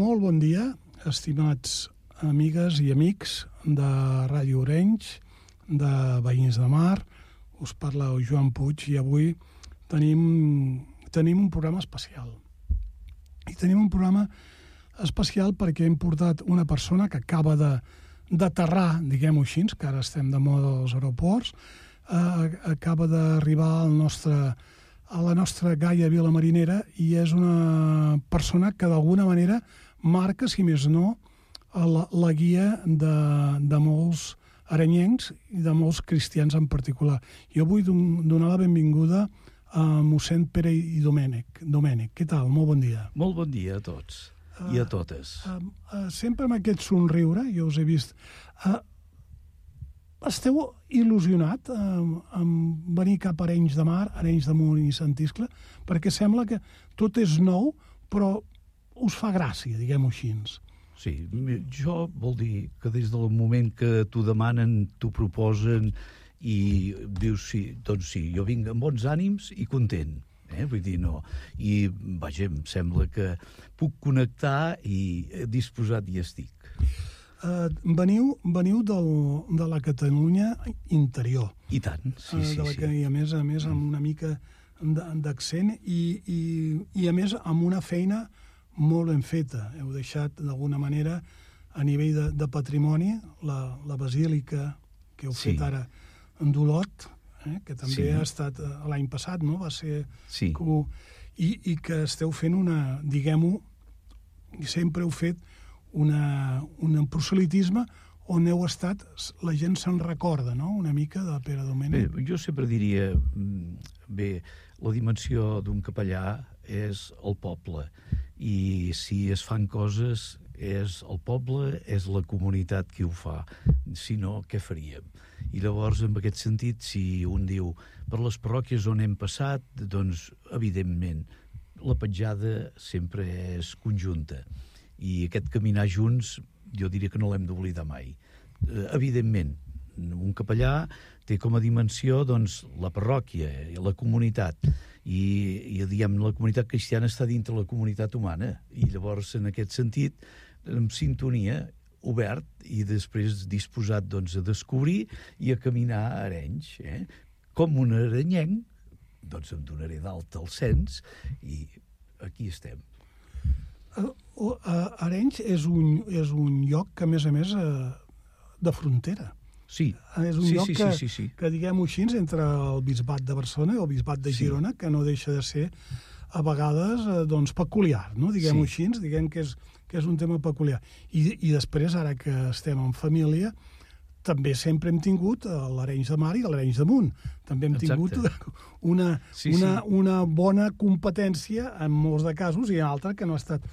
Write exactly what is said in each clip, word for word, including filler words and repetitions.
Molt bon dia, estimats amigues i amics de Ràdio Orenys, de Veïns de Mar. Us parla el Joan Puig i avui tenim, tenim un programa especial. I tenim un programa especial perquè hem portat una persona que acaba de d'aterrar, diguem-ho així, que ara estem de moda als aeroports, eh, acaba d'arribar al nostre, a la nostra Gaia Vilamarinera i és una persona que d'alguna manera marca, si més no, la, la guia de, de molts arenyencs i de molts cristians en particular. Jo vull donar la benvinguda a mossèn Pere i Domènec. Domènec, què tal? Molt bon dia. Molt bon dia a tots i a totes. Uh, uh, uh, sempre amb aquest somriure, jo us he vist. Uh, esteu il·lusionat uh, amb venir cap a Arenys de Mar, Arenys de Munt i Sant Iscle? Perquè sembla que tot és nou, però us fa gràcia, diguem-ho així. Sí, jo vol dir que des del moment que t'ho demanen, t'ho proposen i dius sí, doncs sí, jo vinc amb bons ànims i content. Eh? Vull dir, no. I, vaja, em sembla que puc connectar i disposat hi estic. Uh, veniu veniu del, de la Catalunya interior. I tant, sí, uh, sí. De la que, sí. I a més, a més amb una mica d'accent i, i, i a més amb una feina molt ben feta. Heu deixat d'alguna manera a nivell de, de patrimoni la, la basílica que heu Sí. fet ara en Dolot, eh, que també Sí. ha estat eh, l'any passat, no? Va ser... Sí. Que ho, i, I que esteu fent una, diguem-ho, i sempre heu fet una, un proselitisme on heu estat, la gent se'n recorda, no?, una mica de Pere Domènec. Bé, jo sempre diria, bé, la dimensió d'un capellà és el poble, i si es fan coses és el poble, és la comunitat qui ho fa. Si no, què faríem? I llavors, en aquest sentit, si un diu per les parròquies on hem passat, doncs, evidentment, la petjada sempre és conjunta. I aquest caminar junts, jo diria que no l'hem d'oblidar mai. Eh, evidentment, un capellà té com a dimensió, doncs, la parròquia i la comunitat. I, i diguem, la comunitat cristiana està dintre la comunitat humana. I llavors, en aquest sentit, amb sintonia, obert i després disposat, doncs, a descobrir i a caminar a Arenys. Eh? Com un arenyenc, doncs em donaré d'alta el cens i aquí estem. Uh, uh, Arenys és un, és un lloc que, a més a més, uh, de frontera. Sí, És un sí, lloc sí, que, sí, sí, sí. que diguem-ho així, entre el bisbat de Barcelona i el bisbat de Girona, sí. Que no deixa de ser, a vegades, eh, doncs, peculiar, no? Diguem-ho Sí. així, diguem que és, que és un tema peculiar. I, I després, ara que estem en família, també sempre hem tingut l'Arenys de Mar i l'Arenys de Munt. També hem Exacte. tingut una, Sí, una, sí. una bona competència en molts de casos i altra que no ha estat.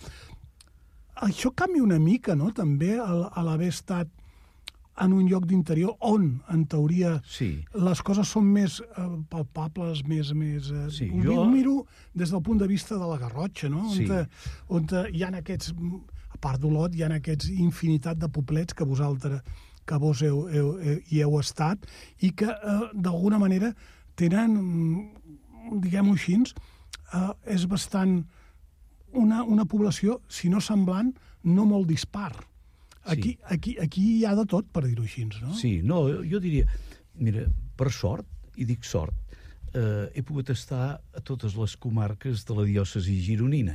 Això canvia una mica, no?, també, a l'haver estat en un lloc d'interior on, en teoria, Sí. les coses són més eh, palpables, més... més eh, Sí, ho, jo- ho miro des del punt de vista de la Garrotxa, no? Sí. On, on hi ha aquests, a part d'Olot, hi ha aquests infinitat de poblets que vosaltres, que vos heu, heu, heu, hi heu estat i que, eh, d'alguna manera, tenen, diguem-ho així, eh, és bastant una, una població, si no semblant, no molt dispar. Aquí, Sí. aquí, aquí hi ha de tot, per dir-ho així, no? Sí, no, jo diria, mira, per sort, i dic sort, eh, he pogut estar a totes les comarques de la diòcesi gironina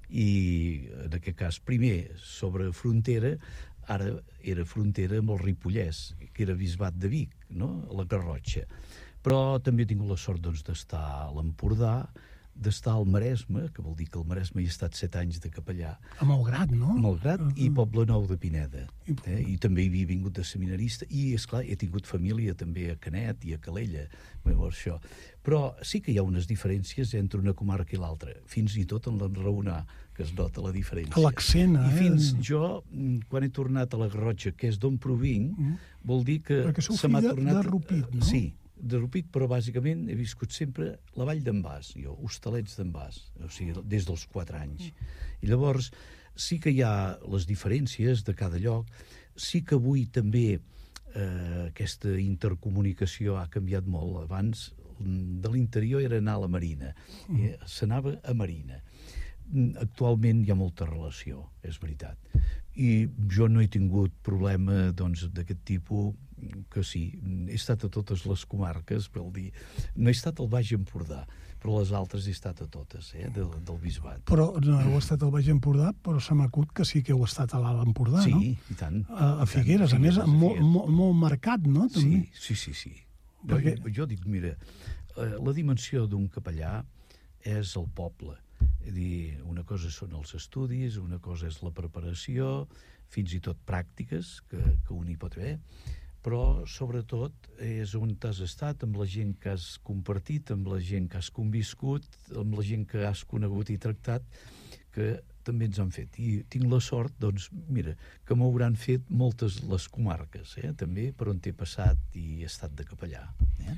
i, en aquest cas, primer sobre frontera, ara era frontera amb el Ripollès, que era bisbat de Vic, no?, a la Garrotxa. Però també he tingut la sort, doncs, d'estar a l'Empordà, d'estar al Maresme, que vol dir que al Maresme hi he estat set anys de capellà, A Malgrat, no? Malgrat i Poble Nou de Pineda. I- Eh? I també hi havia vingut de seminarista i, esclar, he tingut família també a Canet i a Calella. Llavors, això. Però sí que hi ha unes diferències entre una comarca i l'altra, fins i tot en l'enraonar, que es nota la diferència. L'accent, eh? I fins jo, quan he tornat a la Garrotxa, que és d'on provinc, Mm. vol dir que Perquè sou se fill m'ha de- tornat... de Rupit, no? Sí, de Rupit, però bàsicament he viscut sempre la Vall d'en Bas, jo, Hostalets d'en Bas, o sigui, des dels quatre anys. I llavors sí que hi ha les diferències de cada lloc, sí que avui també eh, aquesta intercomunicació ha canviat molt. Abans de l'interior era anar a la Marina, eh, s'anava a Marina. actualment hi ha molta relació, és veritat. I jo no he tingut problema doncs, d'aquest tipus, que sí, he estat a totes les comarques, vol dir, no he estat al Baix Empordà, però les altres he estat a totes, eh, del, del Bisbat. Però no heu estat al Baix Empordà, però se m'acut que sí que heu estat a l'Alt Empordà, sí, no? Sí, i tant. A, a Figueres, a més, molt, molt, molt marcat, no? Sí, sí, sí. sí. Perquè... Jo, jo dic, mira, la dimensió d'un capellà és el poble. És dir, una cosa són els estudis, una cosa és la preparació, fins i tot pràctiques que, que un hi pot haver, però sobretot és on t'has estat, amb la gent que has compartit, amb la gent que has conviscut, amb la gent que has conegut i tractat, que també ens han fet. I tinc la sort, doncs, mira, que m'hauran fet moltes les comarques, eh? També per on t'he passat i he estat de capellà. Eh?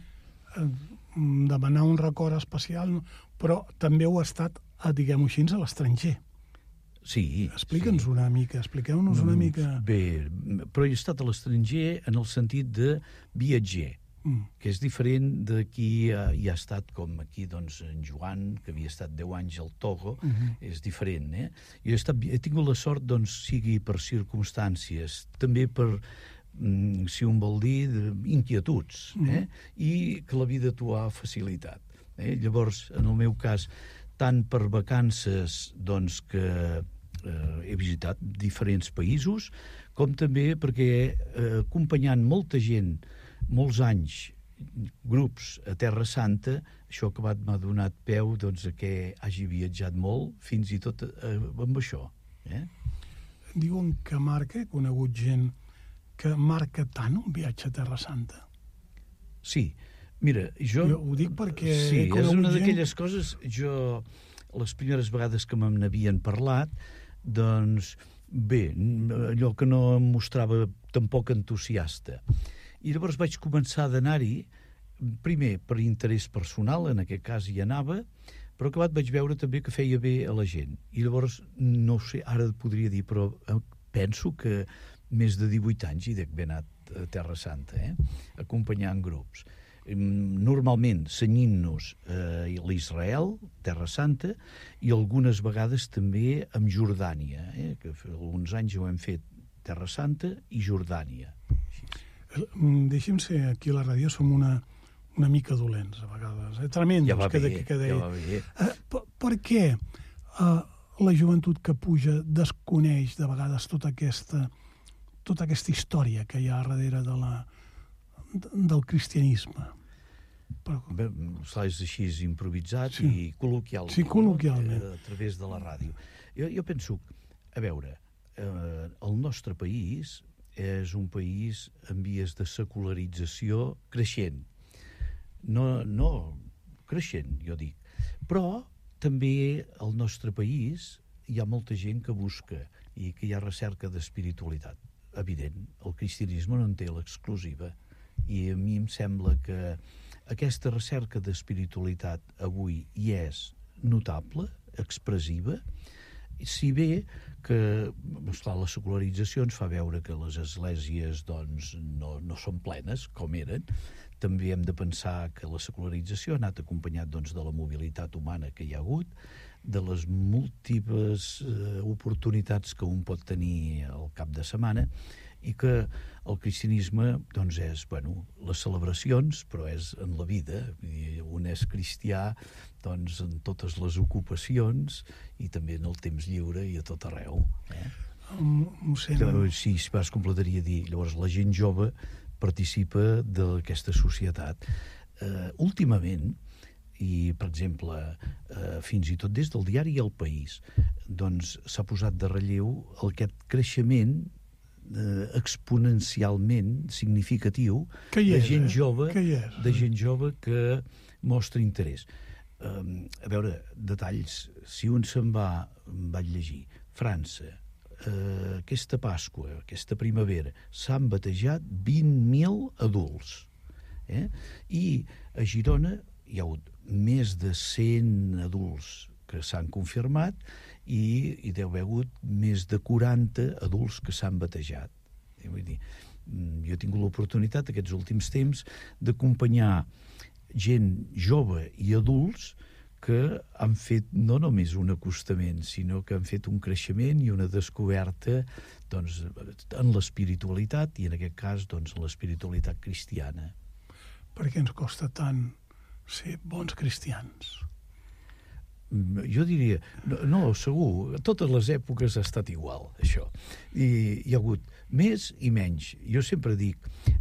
Demanar un record especial, però també heu estat, diguem-ho així, a l'estranger. Sí. Explica'ns sí. una mica, expliqueu-nos una mica... Bé, però he estat a l'estranger en el sentit de viatger, mm. que és diferent de qui hi ha estat, com aquí, doncs, en Joan, que havia estat deu anys al Togo, mm-hmm. és diferent, eh? Jo he, estat, he tingut la sort, doncs, sigui per circumstàncies, també per, mm, si un vol dir, inquietuds, eh? Mm. I que la vida t'ho ha facilitat. Eh? Llavors, en el meu cas, tant per vacances, doncs, que eh, he visitat diferents països, com també perquè eh, acompanyant molta gent, molts anys, grups a Terra Santa, això que m'ha donat peu, doncs, a que hagi viatjat molt, fins i tot eh, amb això. Eh? Diuen que marca, he conegut gent, que marca tant un viatge a Terra Santa. Sí. Mira, jo... Jo ho dic perquè... Sí, és una gent... d'aquelles coses... Jo, les primeres vegades que me n'havien parlat, doncs, bé, allò que no em mostrava tampoc entusiasta. I llavors vaig començar d'anar-hi, primer per interès personal, en aquest cas hi anava, però acabat vaig veure també que feia bé a la gent. I llavors, no sé, ara podria dir, però penso que més de divuit anys hi dec haver anat a Terra Santa, eh? Acompanyant grups. Normalment cenyint-nos a l'Israel, Terra Santa, i algunes vegades també amb Jordània, eh? Que alguns anys ho hem fet Terra Santa i Jordània. Deixi'm ser, aquí a la ràdio som una, una mica dolents a vegades, eh? Tremendos, ja va que, bé, que, que deia. Ja va bé. Eh, per, per què eh, la joventut que puja desconeix de vegades tota aquesta, tota aquesta història que hi ha darrere de la del cristianisme? Però... Bé, és així improvisat sí. i col·loquial. Sí, col·loquialment. A través de la ràdio. Jo, jo penso, a veure, eh, el nostre país és un país en vies de secularització creixent. No, no, creixent, jo dic. Però també al nostre país hi ha molta gent que busca i que hi ha recerca d'espiritualitat. Evident, el cristianisme no en té l'exclusiva. I a mi em sembla que aquesta recerca d'espiritualitat avui hi és notable, expressiva, si bé que, esclar, la secularització ens fa veure que les esglésies doncs, no, no són plenes, com eren. També hem de pensar que la secularització ha anat acompanyat doncs, de la mobilitat humana que hi ha hagut, de les múltiples eh, oportunitats que un pot tenir al cap de setmana, i que el cristianisme doncs és, bueno, les celebracions, però és en la vida. Un és cristià doncs, en totes les ocupacions i també en el temps lliure i a tot arreu. Eh? Um, sé, no? Sí, si pas completaria dir, llavors la gent jove participa d'aquesta societat. Eh, últimament, i per exemple, eh, fins i tot des del diari El País, doncs s'ha posat de relleu aquest creixement Eh, exponencialment significatiu de és, gent eh? jove és? de gent jove que mostra interès. Um, a veure, detalls, si un se'n va, vaig llegir, França, uh, aquesta Pasqua, aquesta primavera, s'han batejat vint mil adults. Eh? I a Girona hi ha hagut més de cent adults que s'han confirmat i hi deu haver hagut més de quaranta adults que s'han batejat. Vull dir, jo he tingut l'oportunitat aquests últims temps d'acompanyar gent jove i adults que han fet no només un acostament, sinó que han fet un creixement i una descoberta doncs, en l'espiritualitat, i en aquest cas doncs, en l'espiritualitat cristiana. Per què ens costa tant ser bons cristians? Jo diria, no, no, segur, a totes les èpoques ha estat igual, això. I hi ha hagut més i menys. Jo sempre dic,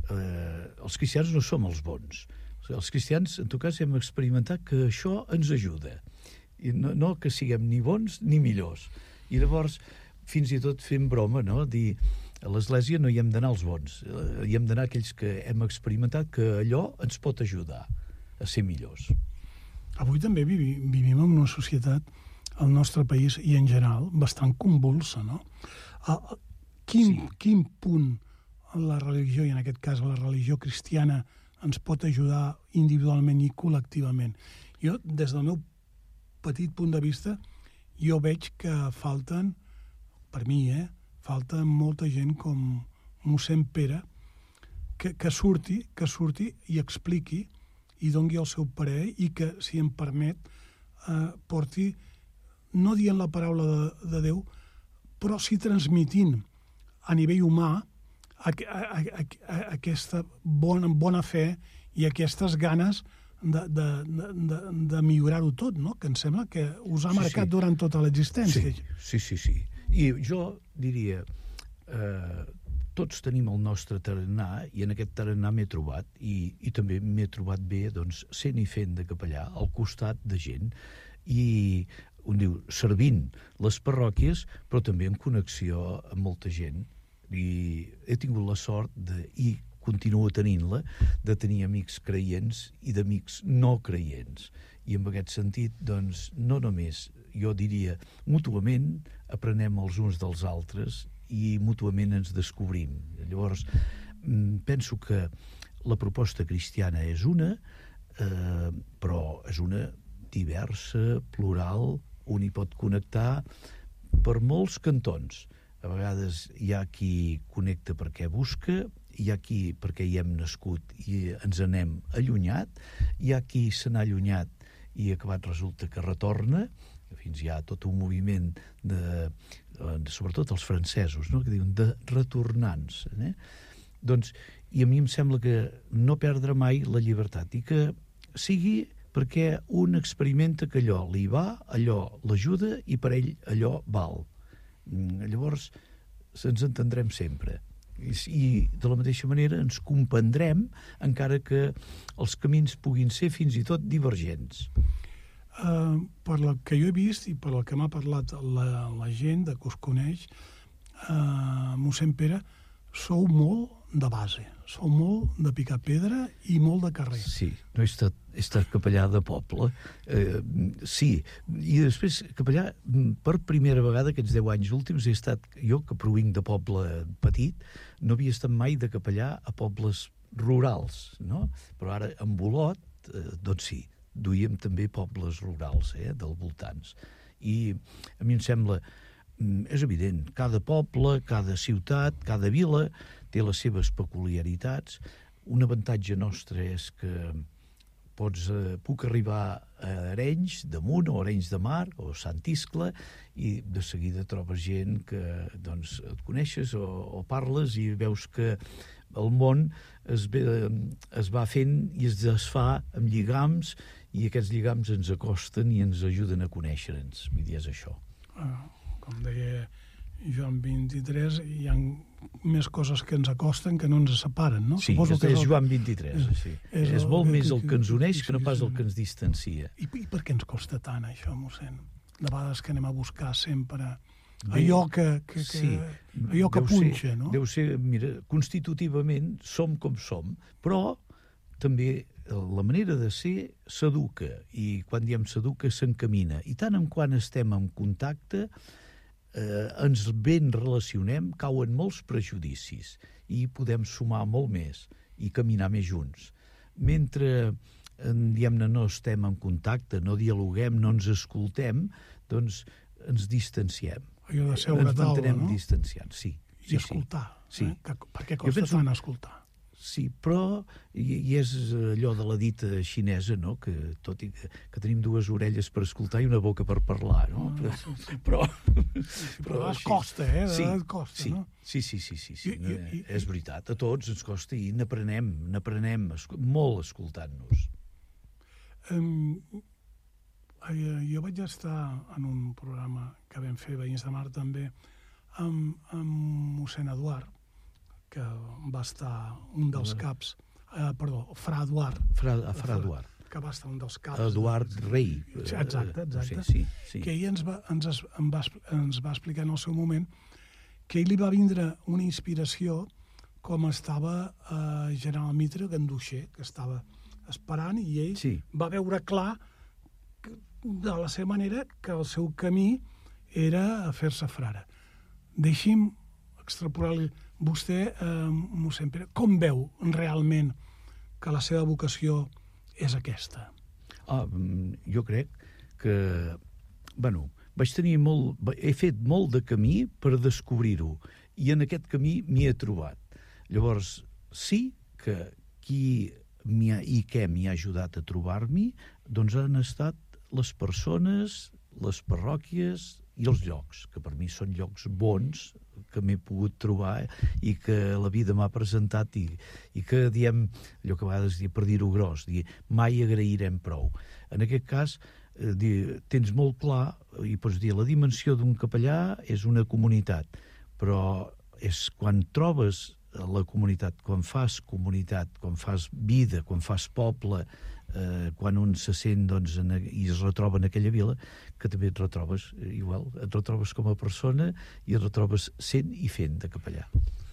eh, els cristians no som els bons. O sigui, els cristians, en tot cas, hem experimentat que això ens ajuda. I no, no que siguem ni bons ni millors. I llavors, fins i tot fem broma, no?, dir, a l'Església no hi hem d'anar els bons, hi hem d'anar aquells que hem experimentat que allò ens pot ajudar a ser millors. Avui també vivim, vivim en una societat, al nostre país i en general, bastant convulsa, no? A, a, quin, sí. quin punt la religió, i en aquest cas la religió cristiana, ens pot ajudar individualment i col·lectivament? Jo, des del meu petit punt de vista, jo veig que falten, per mi, eh, falta molta gent com mossèn Pere que, que surti, que surti i expliqui i doni el seu parer i que, si em permet, eh, porti, no dient la paraula de, de Déu, però sí transmitint a nivell humà a, a, a, a, aquesta bona, bona fe i aquestes ganes de, de, de, de millorar-ho tot, no? Que em sembla que us ha marcat sí, sí. durant tota l'existència. Sí, sí, sí, sí. I jo diria... Eh, tots tenim el nostre tarannà, i en aquest tarannà m'he trobat, i, i també m'he trobat bé, doncs, sent i fent de capellà, al costat de gent, i, on diu, servint les parròquies, però també en connexió amb molta gent. I he tingut la sort, de, i continuo tenint-la, de tenir amics creients i d'amics no creients. I en aquest sentit, doncs, no només, jo diria, mútuament aprenem els uns dels altres, i mútuament ens descobrim. Llavors, penso que la proposta cristiana és una, eh, però és una diversa, plural, on hi pot connectar per molts cantons. A vegades hi ha qui connecta perquè busca, hi ha qui perquè hi hem nascut i ens n'hem allunyat, hi ha qui se n'ha allunyat i acabat resulta que retorna, fins hi ha tot un moviment de, de sobretot els francesos, no?, que diuen de retornants, eh? Doncs, i a mi em sembla que no perdre mai la llibertat i que sigui perquè un experimenta que allò li va, allò l'ajuda i per ell allò val. Llavors ens entendrem sempre i, i de la mateixa manera ens comprendrem, encara que els camins puguin ser fins i tot divergents. Uh, per el que jo he vist i per el que m'ha parlat la, la gent de que us coneix, uh, mossèn Pere, sou molt de base, sou molt de picar pedra i molt de carrer. Sí, no he estat, he estat capellà de poble, eh, sí, i després capellà, per primera vegada aquests deu anys últims he estat, jo que provinc de poble petit, no havia estat mai de capellà a pobles rurals, no? Però ara en Olot, eh, doncs sí, duíem també pobles rurals, eh, dels voltants. I a mi em sembla, és evident, cada poble, cada ciutat, cada vila té les seves peculiaritats. Un avantatge nostre és que pots, eh, puc arribar a Arenys de Munt o Arenys de Mar o Sant Iscle i de seguida trobes gent que doncs, et coneixes o, o parles i veus que el món es, ve, es va fent i es desfà amb lligams i aquests lligams ens acosten i ens ajuden a conèixer-nos. Vull dir, és això. Ah, com deia Joan vint-i-tres, hi ha més coses que ens acosten que no ens separen, no? Sí, Suposo és, que és el... Joan vint-i-tres, sí. És, és molt que, més el que ens uneix que no pas el que ens distancia. I, i per què ens costa tant, això, mossèn? De vegades que anem a buscar sempre allò que, que, que, sí, allò que punxa, ser, no? Deu ser, mira, constitutivament som com som, però també la manera de ser s'educa, i quan diem s'educa s'encamina, i tant en quan estem en contacte eh, ens ben relacionem, cauen molts prejudicis i podem sumar molt més i caminar més junts. Mentre diguem-ne no estem en contacte, no dialoguem, no ens escoltem, doncs ens distanciem. Allò de seure a taula, no? Ens mantenem distanciats, sí. I sí, escoltar. Sí. Eh? Que, per què costa penso... tant escoltar? sí, però i, i és allò de la dita xinesa, no?, que tot i que, que tenim dues orelles per escoltar i una boca per parlar, no? Ah, però, sí, sí. però, Sí, però es costa, eh? Sí, Es costa, sí, no? sí, sí, sí, sí, sí. I- i- i- és veritat, a tots ens costa i n'aprenem, n'aprenem esco- molt escoltant-nos. Um, jo vaig estar en un programa que vam fer Veïns de Mar també amb, amb mossèn Eduard, que va estar un dels caps, eh, perdó, fra Eduard, Fra, a Fra Eduard. que va estar un dels caps. Eduard Rei. Sí, exacte, exacte. Sí, sí, sí. Que ell ens va, ens, es- em va, ens va explicar en el seu moment que ell li va vindre una inspiració com estava eh, General Mitre Ganduixer, que estava esperant, i ell Sí. va veure clar que, de la seva manera que el seu camí era a fer-se frare. Deixi'm extrapolar-li vostè, eh, mossèn Pere, com veu realment que la seva vocació és aquesta? Ah, mm, jo crec que, bueno, vaig tenir molt, he fet molt de camí per descobrir-ho, i en aquest camí m'hi he trobat. Llavors, sí que qui m'hi ha, i què m'hi ha ajudat a trobar-m'hi, doncs han estat les persones, les parròquies i els llocs, que per mi són llocs bons, que m'he pogut trobar i que la vida m'ha presentat i, i que diem, allò que a vegades dir, per dir-ho gros, dir, mai agrairem prou. En aquest cas, eh, dir, tens molt clar, i pots dir, la dimensió d'un capellà és una comunitat, però és quan trobes la comunitat, quan fas comunitat, quan fas vida, quan fas poble, eh, quan un se sent doncs, en, i es retroba en aquella vila, que també et retrobes eh, igual, et retrobes com a persona i et retrobes sent i fent de capellà.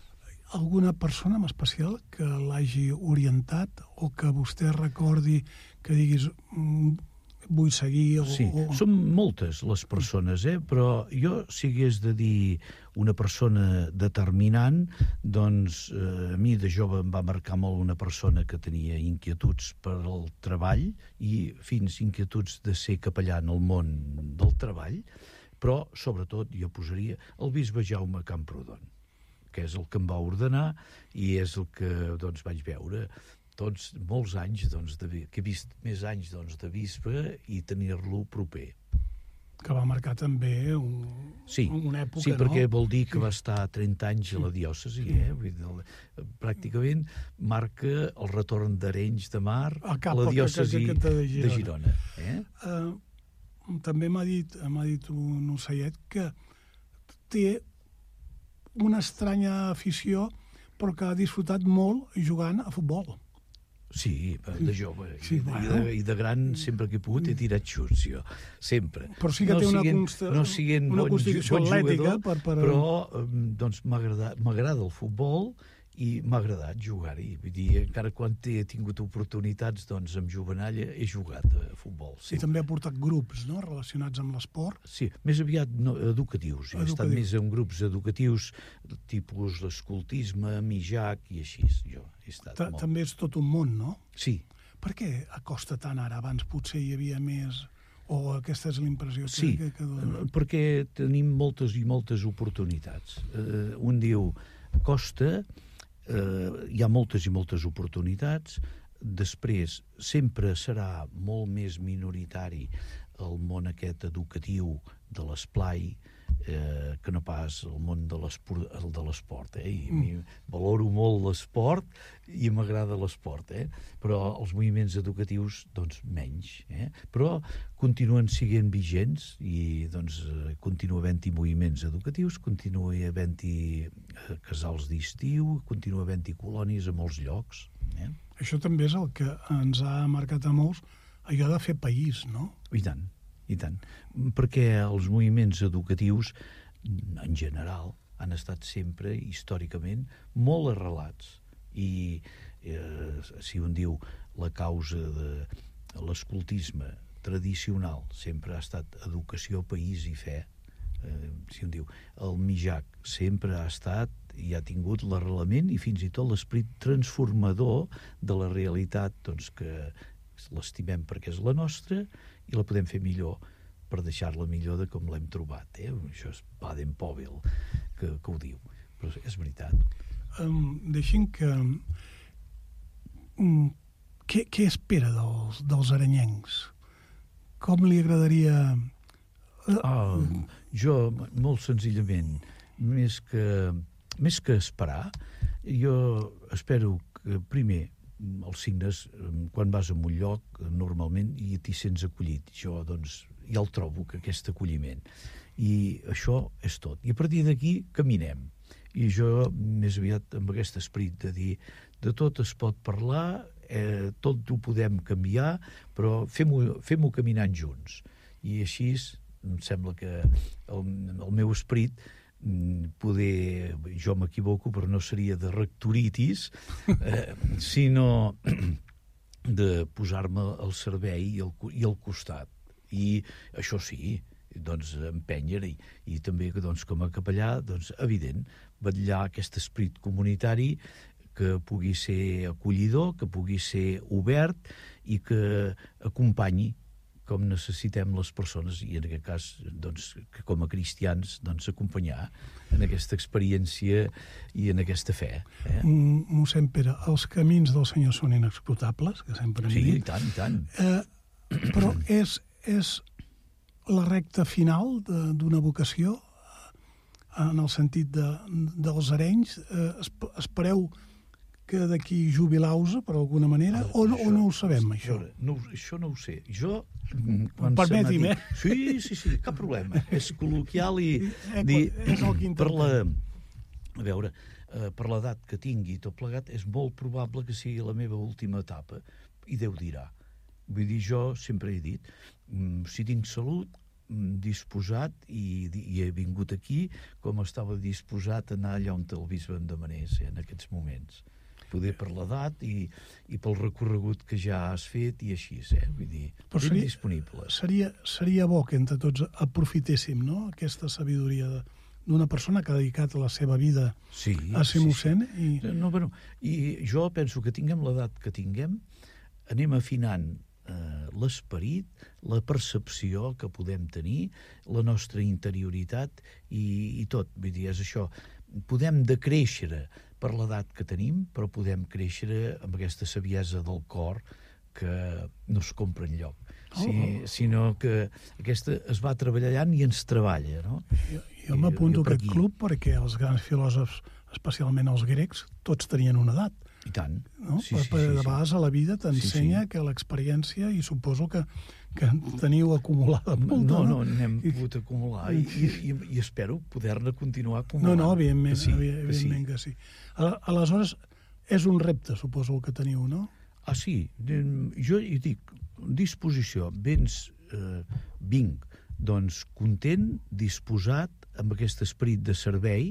Alguna persona en especial que l'hagi orientat o que vostè recordi que diguis mm, vull seguir o... Sí, o... són moltes les persones, eh? Però jo, si hagués de dir una persona determinant, doncs eh, a mi de jove em va marcar molt una persona que tenia inquietuds per al treball i fins inquietuds de ser capellà en el món del treball, però sobretot jo posaria el bisbe Jaume Camprodon, que és el que em va ordenar i és el que doncs, vaig veure tots molts anys, doncs, de, que he vist més anys doncs, de bisbe i tenir-lo proper. Que va marcar també un, sí, una època, sí, perquè no? vol dir que va estar trenta anys a la diòcesi, sí. eh? Vull dir, pràcticament marca el retorn d'Arenys de Mar a la diòcesi que, que, que de Girona. De Girona eh? uh, també m'ha dit, m'ha dit un ocellet que té una estranya afició però que ha disfrutat molt jugant a futbol. Sí, de jove. Sí, I, bueno. I, de, I de gran, sempre que he pogut, he tirat xuts, jo. Sempre. Però sí que no té una, siguent, consta, no siguent una bon, constitució bon atlètica. Jugador, per, per... Però doncs, m'agrada el futbol i m'ha agradat jugar-hi. Vull dir, encara quan he tingut oportunitats, doncs, amb Jovenalla he jugat a futbol. I també ha portat grups, no?, relacionats amb l'esport. Sí, més aviat no, educatius. He Educatius. estat més en grups educatius, tipus escoltisme, mijac i així. Jo he estat Ta molt. També és tot un món, no? Sí. Per què acosta tant ara? Abans potser hi havia més... O aquesta és l'impressió que, sí, que, que dona? perquè tenim moltes i moltes oportunitats. Eh, un diu, costa... Uh, hi ha moltes i moltes oportunitats, després sempre serà molt més minoritari el món aquest educatiu de l'esplai eh, que no pas el món de l'esport, eh? I mm. valoro molt l'esport i m'agrada l'esport, eh? Però els moviments educatius doncs menys, eh? Però continuen sent vigents i doncs continua havent-hi moviments educatius, continua havent-hi casals d'estiu, continua havent-hi colònies a molts llocs, eh? Això també és el que ens ha marcat a molts, allò de fer país, no? I tant, i tant. Perquè els moviments educatius, en general, han estat sempre, històricament, molt arrelats. I eh, si un diu la causa de l'escoltisme tradicional sempre ha estat educació, país i fe, eh, si un diu el mijac sempre ha estat i ha tingut l'arrelament i fins i tot l'esperit transformador de la realitat, doncs que l'estimem perquè és la nostra i la podem fer millor per deixar-la millor de com l'hem trobat, eh? Això és Baden-Powell que, que ho diu, però és veritat. Um, deixin que, mm, què, què espera dels, dels arenyencs? Com li agradaria... Ah, jo, molt senzillament, més que, més que esperar, jo espero que, primer, els signes, quan vas a un lloc, normalment, i t'hi sents acollit. Jo, doncs, ja el trobo, que aquest acolliment. I això és tot. I a partir d'aquí caminem. I jo, més aviat, amb aquest esperit de dir, de tot es pot parlar, eh, tot ho podem canviar, però fem-ho fem-ho caminant junts. I així em sembla que el, el meu esperit, poder, jo m'equivoco, però no seria de rectoritis, eh, sinó de posar-me al servei i al, i al costat. I això sí, doncs empènyer i, i també doncs, com a capellà, doncs, evident, vetllar aquest esperit comunitari que pugui ser acollidor, que pugui ser obert i que acompanyi com necessitem les persones, i en aquest cas, doncs, que com a cristians, doncs, acompanyar en aquesta experiència i en aquesta fe. Eh? Mossèn Pere, els camins del Senyor són inescrutables, que sempre hem sí, dit. Sí, i tant, i tant. Eh, però és, és la recta final d'una vocació, en el sentit de, dels arenys? Eh, espereu que d'aquí jubilau-se, per alguna manera, o, no, això, o no ho sabem, això? No, això no ho sé. Jo... Permeti'm, eh? Sí, sí, sí, cap problema. És col·loquial i... Eh, dir, és el que per la, a veure, eh, per l'edat que tingui tot plegat, és molt probable que sigui la meva última etapa, i Déu dirà. Vull dir, jo sempre he dit, si tinc salut, disposat, i, i he vingut aquí com estava disposat a anar allà on el bisbe em demanés, eh, en aquests moments. Poder per l'edat i, i pel recorregut que ja has fet i així, eh? Vull dir, però ben seria, disponibles. Seria, seria bo que entre tots aprofitéssim, no?, aquesta sabidoria d'una persona que ha dedicat la seva vida sí, a ser sí, mossèn. Sí. I... No, bueno, i jo penso que tinguem l'edat que tinguem, anem afinant eh, l'esperit, la percepció que podem tenir, la nostra interioritat i, i tot. Vull dir, és això. Podem decréixer per l'edat que tenim, però podem créixer amb aquesta saviesa del cor que no es compra enlloc, si, oh. sinó que aquesta es va treballant i ens treballa, no? Jo, jo m'apunto a aquest aquí. club perquè els grans filòsofs, especialment els grecs, tots tenien una edat. I tant. No? Sí, per, sí, per sí, de vegades sí. a la vida t'ensenya sí, sí. que l'experiència, i suposo que, que teniu acumulada molta. No, no, n'hem I... pogut acumular i, i, i espero poder-ne continuar acumulant. No, no, evidentment que sí. Evidentment que sí. Que sí. Aleshores, és un repte, suposo, el que teniu, no? Ah, sí. Jo hi dic, disposició, vens, eh, vinc, doncs content, disposat, amb aquest esperit de servei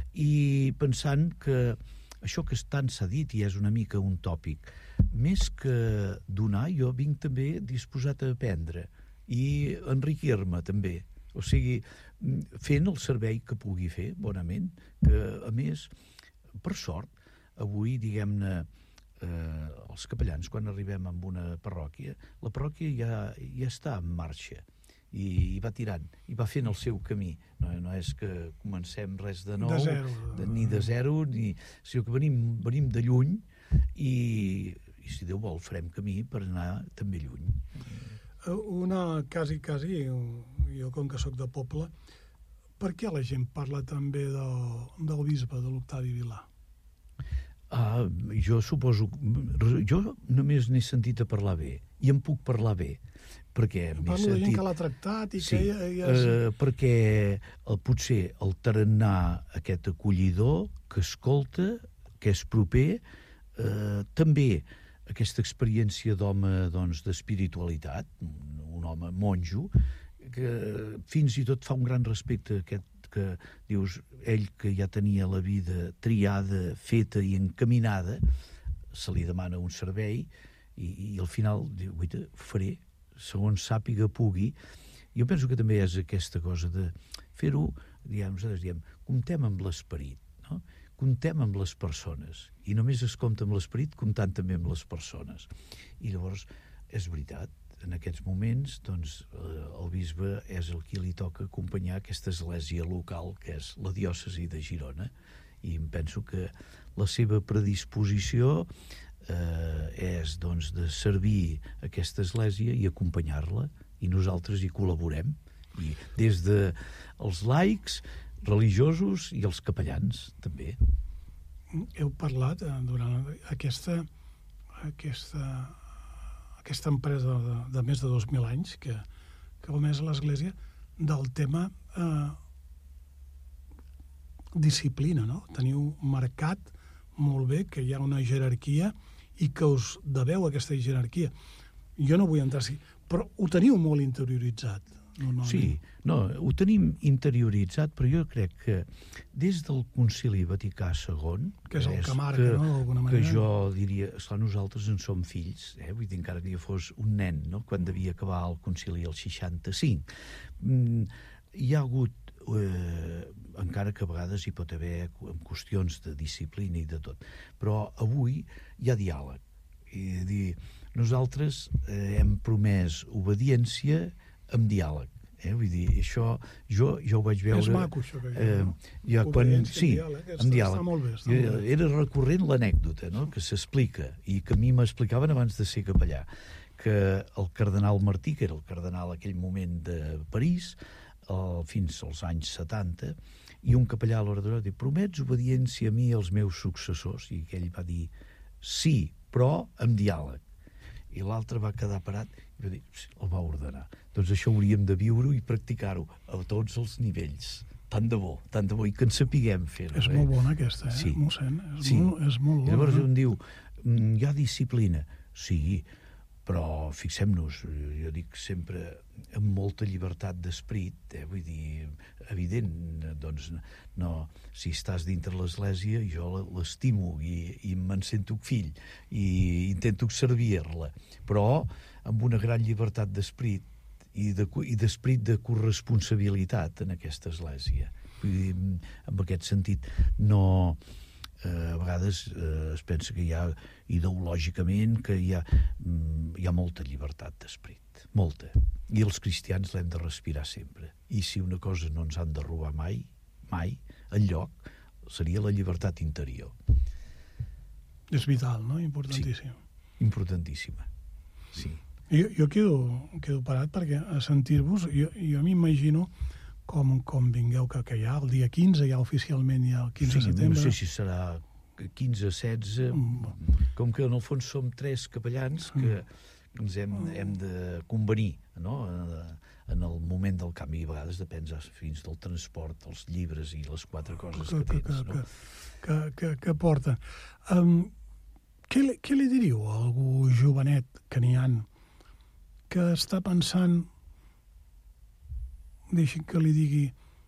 i pensant que això que tant s'ha dit i és una mica un tòpic, més que donar, jo vinc també disposat a aprendre i enriquir-me també. O sigui, fent el servei que pugui fer, bonament, que a més, per sort, avui, diguem-ne, eh, els capellans, quan arribem a una parròquia, la parròquia ja, ja està en marxa i, i va tirant, i va fent el seu camí. No, no és que comencem res de nou, de zero. De, ni de zero, ni, sinó que venim, venim de lluny i, i, si Déu vol, farem camí per anar també lluny. Una, quasi, quasi, jo com que sóc de poble, per què la gent parla també del, del bisbe, de l'Octavi Vilà? Ah, jo suposo... Jo només n'he sentit a parlar bé, i em puc parlar bé, perquè m'he Parlo sentit... de gent que l'ha tractat i sí, que ja... ja és... eh, perquè el, potser el tarannà aquest acollidor, que escolta, que és proper, eh, també aquesta experiència d'home, doncs, d'espiritualitat, un home monjo, que fins i tot fa un gran respecte a aquest que dius, ell que ja tenia la vida triada, feta i encaminada, se li demana un servei i, i al final diu, guaita, faré, segons sàpiga pugui. Jo penso que també és aquesta cosa de fer-ho, diguem, nosaltres diem, comptem amb l'esperit, no? Comptem amb les persones, i només es compta amb l'esperit comptant també amb les persones. I llavors, és veritat, en aquests moments, doncs, el bisbe és el qui li toca acompanyar aquesta església local, que és la diòcesi de Girona, i em penso que la seva predisposició eh, és doncs, de servir aquesta església i acompanyar-la, i nosaltres hi col·laborem, i des de els laics, religiosos i els capellans, també. Heu parlat eh, durant aquesta, aquesta, aquesta empresa de, de més de dos mil anys que, que va més a l'Església, del tema eh, disciplina, no? Teniu marcat molt bé que hi ha una jerarquia i que us deveu aquesta jerarquia. Jo no vull entrar, sí, però ho teniu molt interioritzat. Normalment. Sí, no, ho tenim interioritzat, però jo crec que des del Concili Vaticà segon, que és el que marca, que, no, d'alguna manera, que jo diria, esclar, nosaltres en som fills, eh? Vull dir, encara que jo fos un nen, no?, quan devia acabar el Concili el seixanta-cinc. Mm, hi ha hagut, eh, encara que a vegades hi pot haver qüestions de disciplina i de tot, però avui hi ha diàleg. I dir, nosaltres eh, hem promès obediència amb diàleg. Eh? Vull dir, això jo, jo ho vaig veure... És maco, això que eh, jo, quan, sí, amb diàleg. Amb diàleg. Està molt bé. Està molt bé. Era recurrent l'anècdota, no?, que s'explica, i que a mi m'explicaven abans de ser capellà, que el cardenal Martí, que era el cardenal aquell moment de París, el, fins als anys setanta, i un capellà a l'orador diu, promets obediència a mi i als meus successors? I aquell va dir, sí, però amb diàleg. I l'altre va quedar parat i va dir, el va ordenar. Doncs això hauríem de viure-ho i practicar-ho a tots els nivells. Tant de bo, tant de bo, i que en sapiguem fer-ho. És eh? molt bona aquesta, eh, sí. mossèn? És, sí. molt, és molt bona. I llavors un diu, hi ha disciplina. Sí, però fixem-nos, jo dic sempre amb molta llibertat d'esperit, eh? Vull dir, evident, doncs, no, si estàs dintre l'església, jo l'estimo i, i me'n sento fill i intento servir-la, però amb una gran llibertat d'esperit i de, i d'esperit de corresponsabilitat en aquesta església. Vull dir, en aquest sentit, no... Eh, a vegades eh, es pensa que hi ha ideològicament que hi ha, mm, hi ha molta llibertat d'esperit, molta, i els cristians l'hem de respirar sempre, i si una cosa no ens han de robar mai, mai, el lloc seria la llibertat interior. És vital, no? Importantíssim. Sí, importantíssima, sí. Jo, jo quedo, quedo parat perquè a sentir-vos, jo, jo m'imagino com, com vingueu, que, que ja el dia quinze, ja oficialment ja el quinze sí, de setembre. No sé si serà quinze, setze, mm. com que en el fons som tres capellans que mm. ens hem, hem de convenir, no?, en el moment del canvi. A vegades depèn fins del transport, els llibres i les quatre coses que, que tens. Que, no? que, que, que porten. Um, què, li, què li diríeu a algú jovenet que n'hi ha que està pensant, deixi que li digui,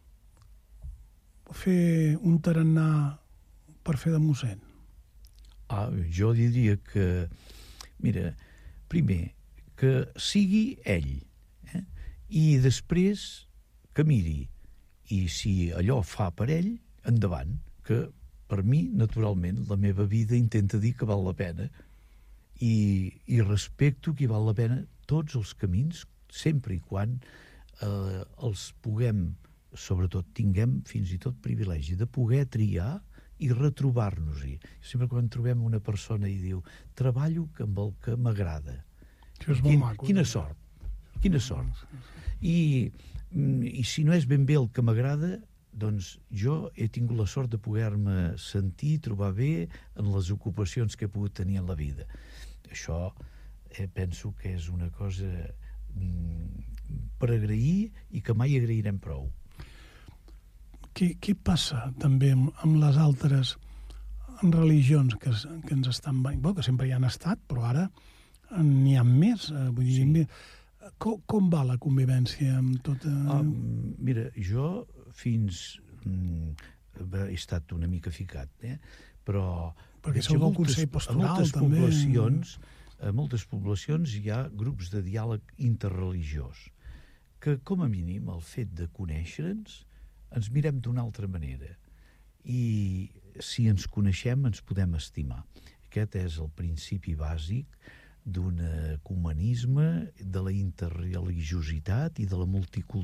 fer un tarannà per fer de mossèn? Ah, jo diria que, mira, primer, que sigui ell, eh? I després que miri, i si allò fa per ell, endavant, que per mi, naturalment, la meva vida intenta dir que val la pena, i, i respecto que val la pena tots els camins, sempre i quan eh, els puguem, sobretot tinguem fins i tot privilegi de poder triar i retrobar-nos-hi. Sempre quan trobem una persona i diu treballo amb el que m'agrada. Això és molt Quin, maco. Quina sort, quina sort. I, i si no és ben bé el que m'agrada, doncs jo he tingut la sort de poder-me sentir, trobar bé en les ocupacions que he pogut tenir en la vida. Això eh, penso que és una cosa mm, per agrair i que mai agrairem prou. Què, què passa també amb, amb les altres religions que, que ens estan... Bueno, que sempre hi han estat, però ara n'hi ha més. Vull dir, sí. com, com va la convivència amb tota... Ah, mira, jo fins... Mm, he estat una mica ficat, eh? Però... Perquè sou del Consell Pastoral, a moltes també. Poblacions, a moltes poblacions hi ha grups de diàleg interreligiós que, com a mínim, el fet de conèixer-nos ens mirem d'una altra manera. I si ens coneixem, ens podem estimar. Aquest és el principi bàsic d'un ecumenisme, de la interreligiositat i de la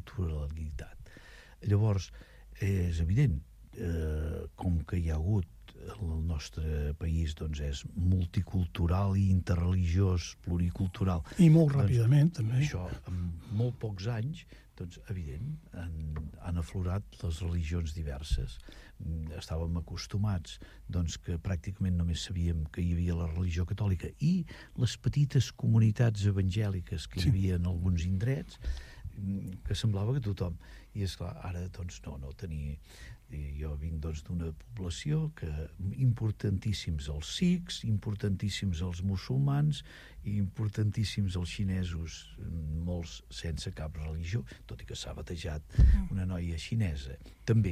multiculturalitat. Llavors, és evident, eh, com que hi ha hagut el nostre país doncs, és multicultural i interreligiós, pluricultural. I molt ràpidament, doncs, també. Això, en molt pocs anys, doncs, evident, han, han aflorat les religions diverses. Estàvem acostumats doncs, que pràcticament només sabíem que hi havia la religió catòlica i les petites comunitats evangèliques que hi havia en alguns indrets, que semblava que tothom... I, esclar, ara, doncs, no, no tenia... Jo vinc doncs, d'una població que importantíssims els sikhs, importantíssims els musulmans i importantíssims els xinesos, molts sense cap religió, tot i que s'ha batejat una noia xinesa, també.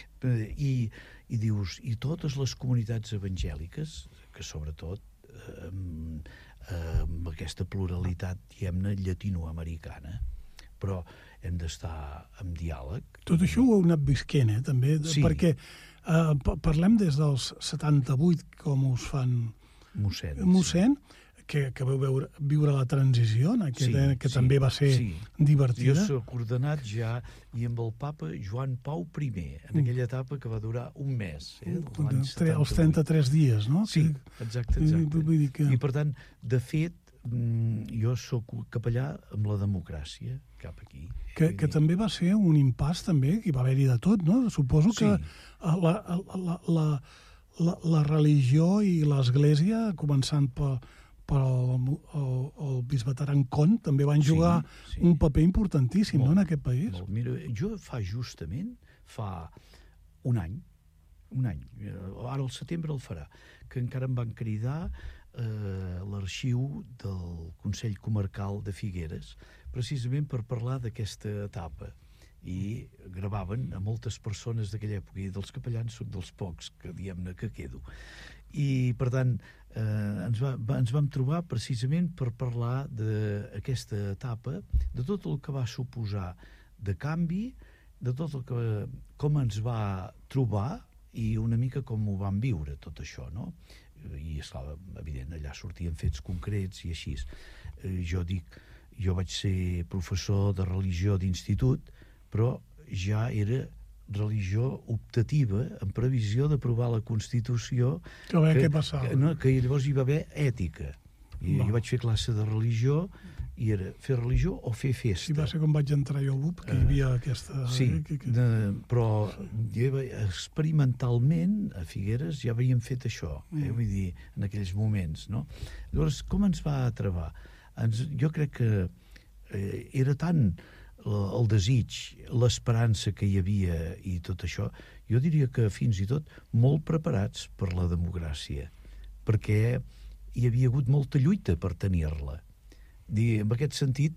I, i dius, i totes les comunitats evangèliques, que sobretot eh, amb, amb aquesta pluralitat, diguem-ne, llatinoamericana, però hem d'estar en diàleg. Tot això ho heu anat visquent, eh, també, sí. Perquè eh, parlem des dels setanta-vuit, com us fan mossèn, mossèn sí. que, que vau veure, viure la transició, que, sí, que sí, també va ser sí. divertida. Jo soc ordenat ja, i amb el papa Joan Pau primer, en aquella etapa que va durar un mes. Eh, els trenta-tres dies, no? Sí, exacte, exacte. I, que... I per tant, de fet, jo sóc capellà amb la democràcia cap aquí. Que, que també va ser un impàs, també, que hi va haver-hi de tot, no? Suposo que sí. la, la, la, la, la religió i l'església, començant per, per el, el, el bisbat Arancón, també van jugar sí, sí. un paper importantíssim, molt, no, en aquest país. Molt. Mira, jo fa justament, fa un any, un any, ara al setembre el farà, que encara em van cridar eh, l'arxiu del Consell Comarcal de Figueres, precisament per parlar d'aquesta etapa. I gravaven a moltes persones d'aquella època, i dels capellans soc dels pocs que, diguem-ne, que quedo. I, per tant, eh, ens, va, va, ens vam trobar precisament per parlar d'aquesta etapa, de tot el que va suposar de canvi, de tot el que, com ens va trobar i una mica com ho vam viure, tot això, no? I, esclar, evident, allà sortien fets concrets i així. Eh, jo dic, jo vaig ser professor de religió d'institut, però ja era religió optativa en previsió d'aprovar la Constitució, que, bé, que, que, no, que llavors hi va haver ètica. I no. Jo vaig fer classe de religió i era fer religió o fer festa. Sí, va ser com vaig entrar jo al B U P, que hi havia aquesta... Sí, que, que... De, però experimentalment a Figueres ja havíem fet això, mm. eh, vull dir, en aquells moments, no? Llavors, com ens va atravar? Ens, jo crec que eh, era tant el desig, l'esperança que hi havia i tot això, jo diria que fins i tot molt preparats per la democràcia, perquè hi havia hagut molta lluita per tenir-la. En aquest sentit,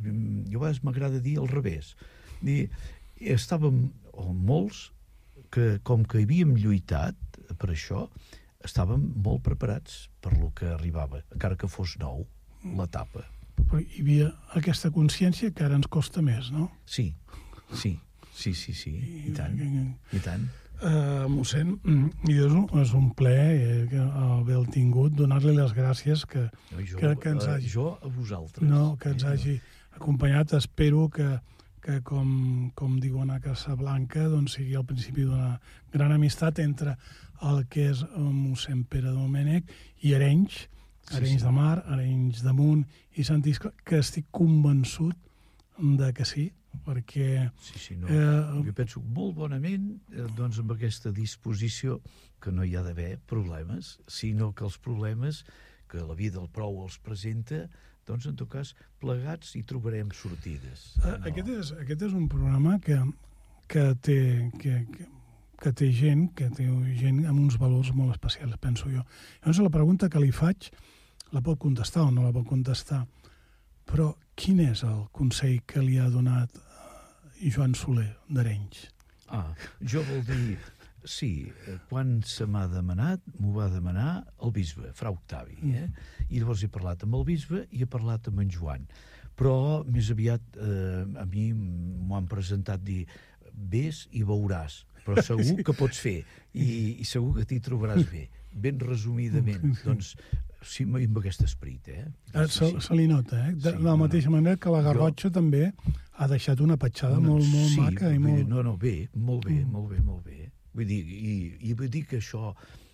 jo a vegades m'agrada dir al revés. Dir, estàvem, o molts, que com que havíem lluitat per això, estàvem molt preparats per lo que arribava, encara que fos nou, l'etapa. Però hi havia aquesta consciència que ara ens costa més, no? Sí, sí, sí, sí, sí, i, i tant, i tant. Uh, mossèn, és un, és un plaer eh, haver tingut, donar-li les gràcies que, no, jo, que, que ens hagi... Uh, jo a vosaltres. No, que ens eh, hagi no. acompanyat. Espero que, que com, com diuen a Casablanca, doncs sigui el principi d'una gran amistat entre el que és el mossèn Pere Domènech i Arenys, Arenys sí, sí. de Mar, Arenys de Munt i Sant Iscle, que estic convençut de que sí, perquè... Sí, sí, no. Eh, jo penso molt bonament eh, doncs amb aquesta disposició que no hi ha d'haver problemes, sinó que els problemes que la vida del prou els presenta, doncs en tot cas plegats hi trobarem sortides. Eh, no. Aquest és, aquest és un programa que, que té... Que, que que té gent, que té gent amb uns valors molt especials, penso jo. Llavors, la pregunta que li faig, la pot contestar o no la pot contestar, però quin és el consell que li ha donat Joan Soler d'Arenys? Ah, jo vol dir, sí, quan se m'ha demanat, m'ho va demanar el bisbe, fra Octavi, eh? Mm. I llavors he parlat amb el bisbe i he parlat amb en Joan. Però més aviat eh, a mi m'ho han presentat dir, vés i veuràs, però segur que pots fer i, i segur que t'hi trobaràs bé, ben resumidament, doncs sí, amb aquest esperit, eh? Sí, se, sí. se li nota, eh? De, sí, de la mateixa no, manera que la Garrotxa jo... també ha deixat una petjada no, molt, molt sí, maca i molt... No, no, bé, molt bé, mm. molt bé, molt bé. Vull dir, i, i vull dir que això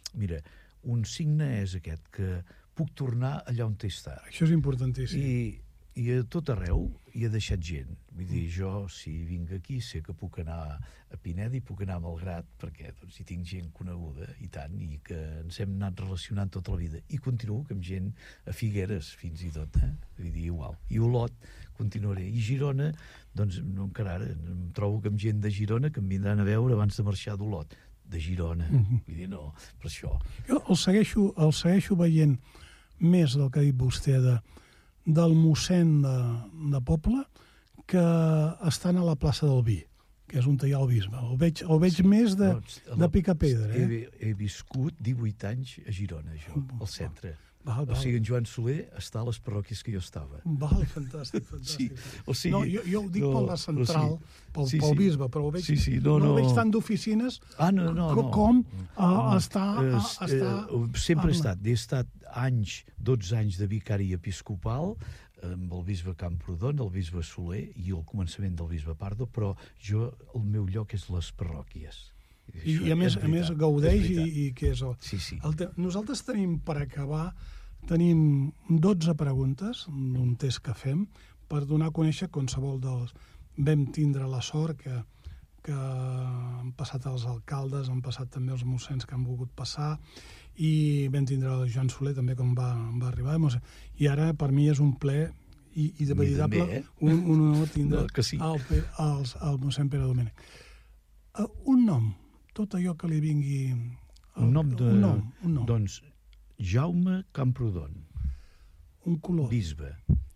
mira, un signe és aquest, que puc tornar allà on he estat. Això és importantíssim. I, i a tot arreu hi he deixat gent. Vull dir, jo, si vinc aquí, sé que puc anar a Pineda i puc anar a Malgrat, perquè doncs, hi tinc gent coneguda, i tant, i que ens hem anat relacionant tota la vida. I continuo amb gent a Figueres, fins i tot, eh? Vull dir, igual. I Olot, continuaré. I Girona, doncs, no encara ara, em trobo que amb gent de Girona que em vindran a veure abans de marxar d'Olot. De Girona. Mm-hmm. Vull dir, no, per això. Jo el segueixo, el segueixo veient més del que ha dit vostè de, del mossèn de, de Poble, que estan a la plaça del Vi, que és on hi ha el bisbe. El veig, el veig sí, més de, no, de Picapedra. Eh? He, he viscut divuit anys a Girona, jo, al centre. Val, val. O sigui, en Joan Soler està a les parròquies que jo estava. Val, fantàstic, fantàstic. Sí, o sigui, no, jo, jo ho dic no, per la central, sí, pel, sí, pel sí. bisbe, però ho veig, sí, sí, no, no, no. ho veig tant d'oficines ah, no, no, no. com uh, està... Uh, està uh, sempre he estat, he estat anys, dotze anys de vicari episcopal, amb el bisbe Camprodon, el bisbe Soler i el començament del bisbe Pardo, però jo, el meu lloc és les parròquies. I, i a més, a més gaudeix i, i que és el... Sí, sí. El te... Nosaltres tenim, per acabar, tenim dotze preguntes d'un test que fem per donar a conèixer qualsevol dels... Vam tindre la sort que, que han passat els alcaldes, han passat també els mossens que han volgut passar, i vam tindre el Joan Soler també quan va, va arribar. I ara per mi és un ple i, i de veritable eh? un, un honor tindre no, sí. el, el, el mossèn Pere Domènech. Uh, un nom, tot allò que li vingui... El, un nom de... Un nom, un nom. Doncs Jaume Camprodon. Un color. Bisbe.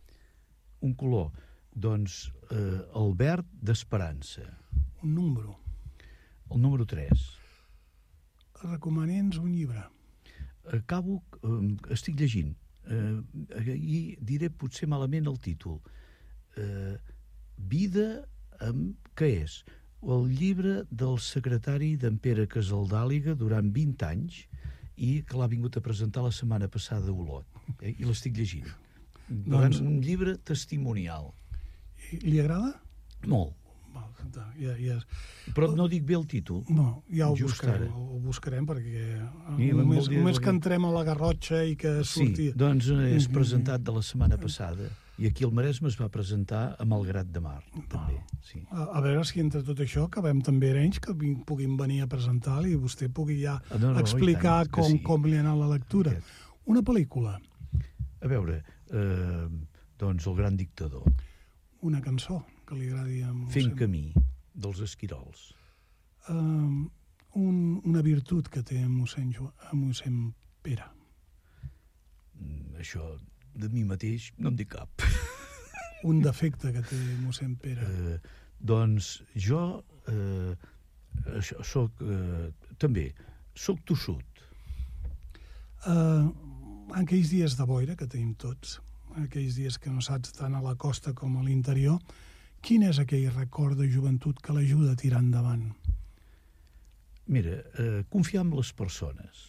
Un color. Doncs eh, el verd d'esperança. Un número. El número tres. Recomani'ns un llibre. Acabo, eh, estic llegint, eh, i diré potser malament el títol. Eh, Vida amb... Què és? El llibre del secretari d'en Pere Casaldàliga durant vint anys i que l'ha vingut a presentar la setmana passada a Olot. Eh? I l'estic llegint. Doncs... un llibre testimonial. I, li agrada? Molt. Ja, ja... Però no dic bé el títol. No, ja ho Just buscarem, ara. ho buscarem perquè I només, dir, només que... que entrem a la Garrotxa i que surti... Sí, doncs és presentat de la setmana passada i aquí al Maresme es va presentar a Malgrat de Mar, també. Sí. A, a veure si entre tot això acabem també Arenys, que vin, puguin venir a presentar i vostè pugui ja no, no, explicar tant, com, sí. com li ha anat la lectura. Aquest. Una pel·lícula. A veure, eh, doncs El gran dictador. Una cançó que li agradi a mossèn. Fent camí, dels Esquirols. Uh, un, una virtut que té mossèn, mossèn Pere. Mm, això, de mi mateix, no en dic cap. Un defecte que té mossèn Pere. Eh, doncs jo eh, soc, eh, també, soc tossut. Uh, en aquells dies de boira que tenim tots, aquells dies que no saps tant a la costa com a l'interior, quin és aquell record de joventut que l'ajuda a tirar endavant? Mira, eh, confiar en les persones.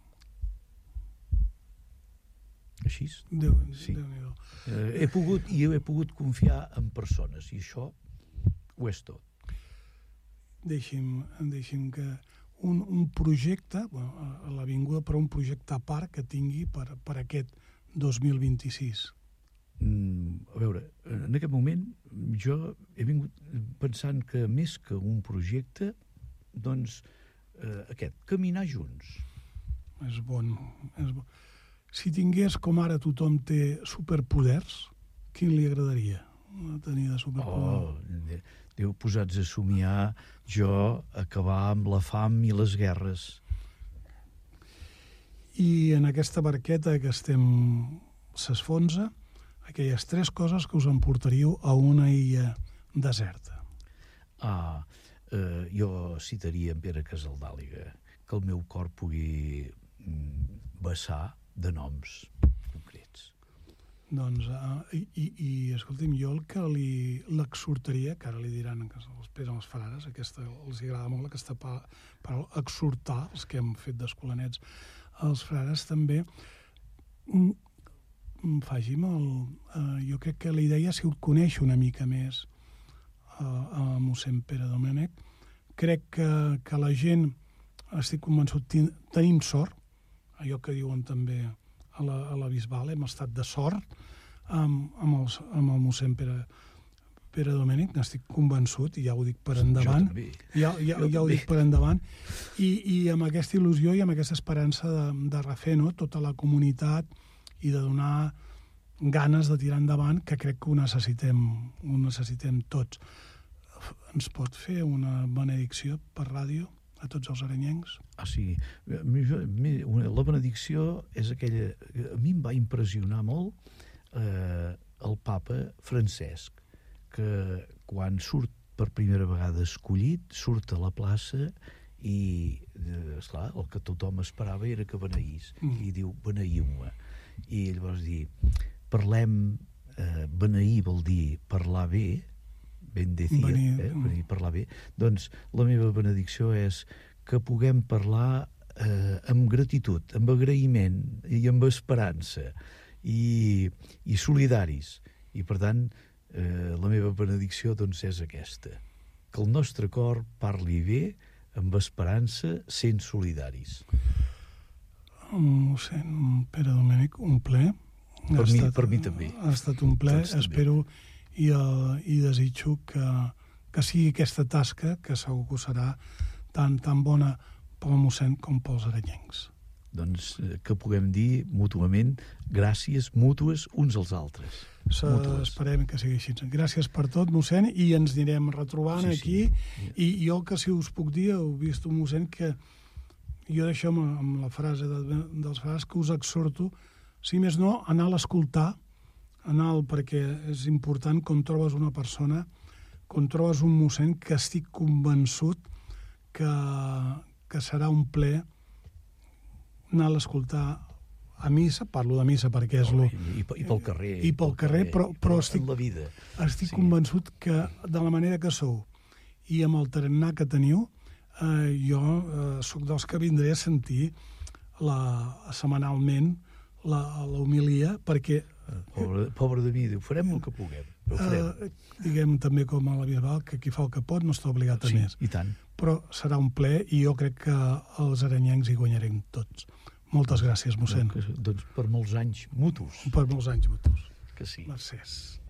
Així? Déu, sí. Déu-n'hi-do. Eh, he pogut, i he pogut confiar en persones, i això ho és tot. Deixi'm, deixi'm que un, un projecte, bueno, a l'Avinguda, però un projecte a part que tingui per, per aquest dos mil vint-i-sis. Mm, a veure, en aquest moment jo he vingut pensant que més que un projecte, doncs eh, aquest, caminar junts. És bon, és bon. Si tingués, com ara tothom té superpoders, quin li agradaria tenir de superpoder? Oh, Déu, posats a somiar, jo acabar amb la fam i les guerres. I en aquesta barqueta que estem s'esfonsa, aquelles tres coses que us emportaríeu a una illa deserta. Ah, eh, jo citaria en Pere Casaldàliga, que el meu cor pugui mm, vessar de noms concrets. Doncs, uh, i, i, i escolti'm, jo el que li l'exhortaria, que ara li diran que els pesen els frares, aquesta els agrada molt aquesta paraula, exhortar, els que hem fet d'escolanets, els frares també, mm, faci'm el... Uh, jo crec que la idea, si ho coneix una mica més uh, a mossèn Pere Domènech, crec que, que la gent estic convençut, ten, tenim sort, allò que diuen també a la, a la Bisbal, hem estat de sort amb, amb, els, amb el mossèn Pere, Pere Domènech, n'estic convençut, i ja ho dic per endavant, ja, ja, ja ho dic per endavant, i, i amb aquesta il·lusió i amb aquesta esperança de, de refer, no?, tota la comunitat i de donar ganes de tirar endavant, que crec que ho necessitem, ho necessitem tots. Ens pot fer una benedicció per ràdio a tots els arenyencs? Ah, sí. La benedicció és aquella... A mi em va impressionar molt eh, el papa Francesc, que quan surt per primera vegada escollit, surt a la plaça i, esclar, el que tothom esperava era que beneís. Mm. I diu, beneiu-me. I llavors dir, parlem, eh, beneir vol dir parlar bé, bendecir, eh, venir parlar bé, doncs la meva benedicció és que puguem parlar eh, amb gratitud, amb agraïment i amb esperança i, i solidaris. I per tant, eh, la meva benedicció doncs és aquesta, que el nostre cor parli bé, amb esperança, sent solidaris. Mossèn Pere Domènech, un ple. Per, mi, per mi també. Ha estat un ple, espero i, uh, i desitjo que, que sigui aquesta tasca, que segur que serà tan, tan bona pel mossèn com pels arenyencs. Doncs eh, que puguem dir mútuament gràcies mútues uns als altres. Esperem que sigui així. Gràcies per tot, mossèn, i ens anirem retrobant sí, aquí. Sí. I jo que si us puc dir, heu vist un mossèn que jo d'això amb, amb la frase de, dels frases que us exhorto, si més no, anar a l'escoltar, anar al, perquè és important quan trobes una persona, quan trobes un mossèn que estic convençut que, que serà un ple anar a l'escoltar a missa, parlo de missa perquè és lo... I, i, i pel carrer. I pel carrer, però, però estic, la vida. estic sí. convençut que de la manera que sou i amb el tarannà que teniu, eh, jo eh, sóc dels que vindré a sentir la, setmanalment la, la homilia, perquè... Pobre, pobre de mi, ho farem el que puguem. Ho farem. Eh, diguem també com a la Bisbal, que qui fa el que pot no està obligat a sí, més. I tant. Però serà un ple i jo crec que els arenyencs hi guanyarem tots. Moltes gràcies, mossèn. Doncs, doncs per molts anys mutus. Per molts anys mutus. Que sí. Mercès.